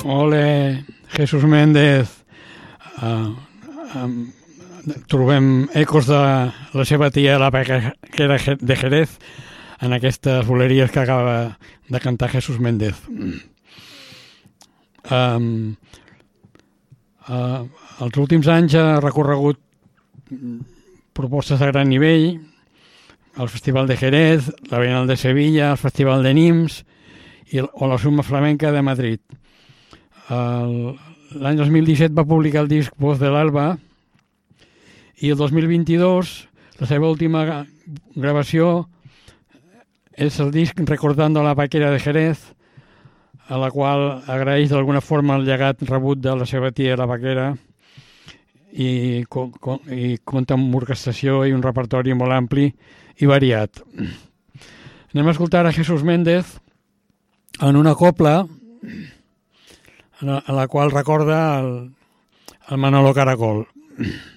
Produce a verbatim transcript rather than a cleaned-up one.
Ole, Jesús Méndez. Uh, um, trobem ecos de la seva tia, la Paquera de Jerez, en aquestes boleries que acaba de cantar Jesús Méndez. Um, uh, els últims anys ha recorregut propostes de gran nivell, el Festival de Jerez, la Bienal de Sevilla, el Festival de Nimes i, o la Suma Flamenca de Madrid. El, l'any dos mil disset va publicar el disc Voz del Alba i el dos mil vint-i-dos la seva última gravació és el disc Recordando a la Paquera de Jerez, a la qual agraeix d'alguna forma el llegat rebut de la seva tia, la Paquera, i, co, co, i compta amb orquestació i un repertori molt ampli i variat. Anem a escoltar a Jesús Méndez en una copla en la qual recorda el, el Manolo Caracol.